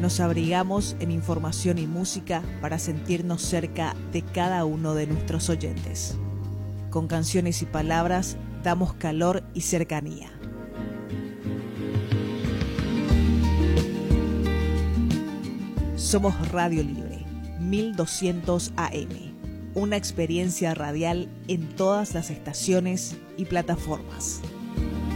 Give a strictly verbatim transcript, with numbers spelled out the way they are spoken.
Nos abrigamos en información y música para sentirnos cerca de cada uno de nuestros oyentes. Con canciones y palabras damos calor y cercanía. Somos Radio Libre, mil doscientos A M, una experiencia radial en todas las estaciones y plataformas.